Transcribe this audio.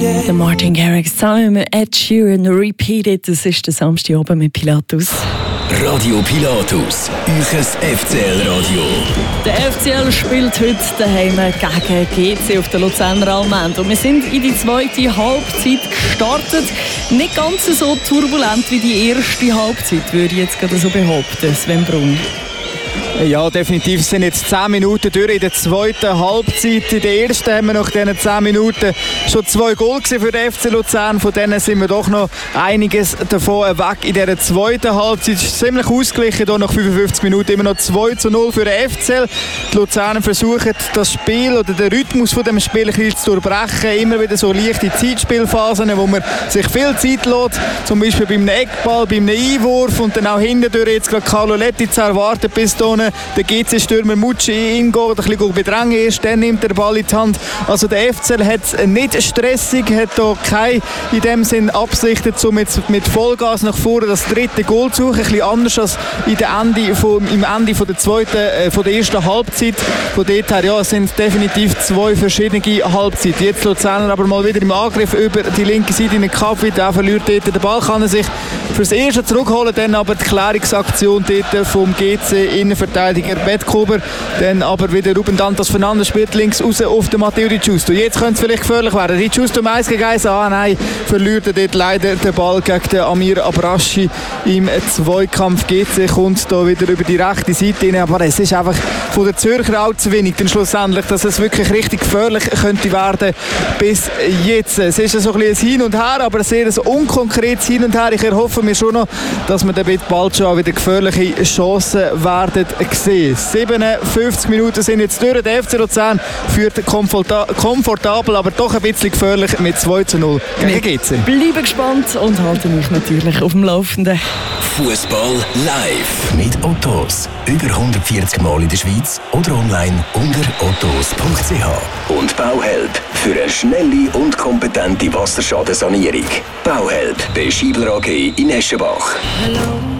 Der Martin Garrix zusammen mit Ed Sheeran Repeated. Das ist der Samstagabend mit Pilatus. Radio Pilatus, euch FCL-Radio. Der FCL spielt heute daheim gegen GC auf der Luzerner Allmend. Und wir sind in die zweite Halbzeit gestartet. Nicht ganz so turbulent wie die erste Halbzeit, würde ich jetzt gerade so behaupten, Sven Brun. Ja, definitiv sind jetzt 10 Minuten durch in der zweiten Halbzeit. In der ersten haben wir nach diesen 10 Minuten schon 2 Goal für den FC Luzern. Von denen sind wir doch noch einiges davon weg in dieser zweiten Halbzeit. Es ist ziemlich ausgeglichen, hier nach 55 Minuten immer noch 2:0 für den FCL. Die Luzerner versuchen, das Spiel oder den Rhythmus von dem Spiel zu durchbrechen. Immer wieder so leichte Zeitspielphasen, wo man sich viel Zeit lässt. Zum Beispiel beim Eckball, beim Einwurf und dann auch hintendurch jetzt gerade Carlo Letizia erwartet, bis da der GC-Stürmer Mucci ihn geht, ein bisschen bedrängen erst, dann nimmt der Ball in die Hand. Also der FCL hat es nicht stressig, hat da keine in dem Sinn Absichten, um jetzt mit Vollgas nach vorne das dritte Goal zu suchen. Ein bisschen anders als im Ende von der ersten Halbzeit. Von dort her, ja, es sind definitiv 2 verschiedene Halbzeiten. Jetzt Luzerner aber mal wieder im Angriff über die linke Seite in den Kaffee. Der verliert dort den Ball, kann er sich fürs Erste zurückholen, dann aber die Klärungsaktion dort vom GC Innenverteidiger Bettkober, dann aber wieder Ruben Dantas Fernandes spielt links raus auf den Matteo Di Giusto. Jetzt könnte es vielleicht gefährlich werden. Di Giusto 1 gegen 1, nein, verliert er dort leider den Ball gegen den Amir Abraschi im Zweikampf. GC kommt da wieder über die rechte Seite rein, aber es ist einfach von der Zürcher auch zu wenig, denn schlussendlich, dass es wirklich richtig gefährlich könnte werden bis jetzt. Es ist so ein bisschen ein Hin und Her, aber sehr ein unkonkretes Hin und Her. Ich erhoffe mir schon noch, dass wir dann bald schon wieder gefährliche Chancen werden sehen. 57 Minuten sind jetzt durch. Der FC Luzern führt komfortabel, aber doch ein bisschen gefährlich mit 2:0 gegen GC. Bleiben gespannt und halten euch natürlich auf dem Laufenden. Fußball live mit Ottos. Über 140 Mal in der Schweiz oder online unter ottos.ch. Und Bauhelp für eine schnelle und kompetente Wasserschadensanierung. Bauhelp bei Schiebler AG in Eschenbach. Hello.